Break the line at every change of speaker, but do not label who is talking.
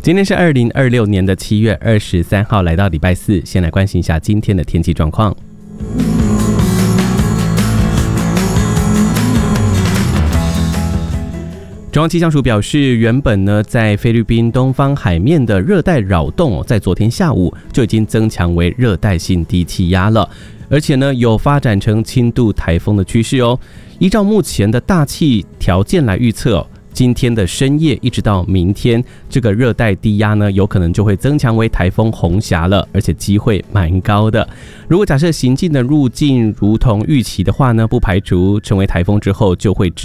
今天是2026年的7月23号，来到礼拜四，先来关心一下今天的天气状况。中央气象署表示，原本呢在菲律宾东方海面的热带扰动，在昨天下午就已经增强为热带性低气压了，而且呢有发展成轻度台风的趋势哦。依照目前的大气条件来预测，今天的深夜一直到明天，这个热带低压呢有可能就会增强为台风红霞了，而且机会蛮高的。如果假设行进的路径如同预期的话呢，不排除成为台风之后就会